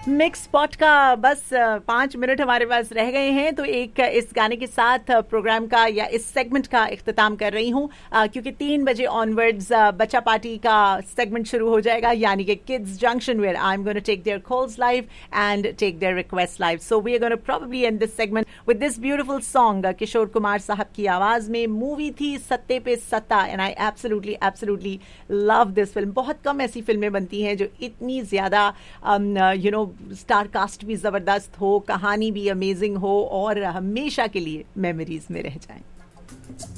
Mix spot का बस 5 minute हमारे पास रह गए हैं, तो एक इस गाने के साथ प्रोग्राम का या इस सेगमेंट का इख्तिताम कर रही हूँ, क्योंकि 3 बजे ऑनवर्ड्स बच्चा पार्टी का सेगमेंट शुरू हो जाएगा, यानी कि kids junction, where I am going to take there calls live and take there request live. So we are going to probably and this segment with this beautiful song. Kishore Kumar साहब की आवाज में, मूवी थी सत्ते पे सत्ता, and I absolutely absolutely love this film. बहुत कम ऐसी फिल्में बनती हैं जो इतनी ज्यादा स्टार कास्ट भी जबरदस्त हो, कहानी भी अमेजिंग हो और हमेशा के लिए मेमोरीज में रह जाए.